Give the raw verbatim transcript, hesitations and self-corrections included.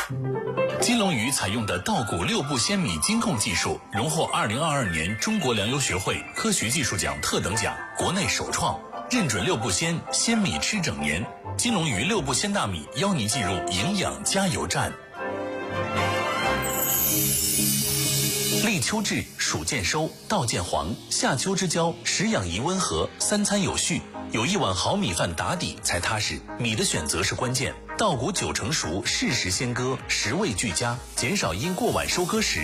金龙鱼采用的稻谷六步鲜米精控技术，荣获二零二二年中国粮油学会科学技术奖特等奖，国内首创，认准六步鲜，鲜米吃整年。金龙鱼六步鲜大米邀您进入营养加油站。立秋至，暑渐收，稻渐黄，夏秋之交，食养宜温和，三餐有序，有一碗好米饭打底才踏实。米的选择是关键，稻谷九成熟，适时鲜割，食味俱佳，减少因过晚收割时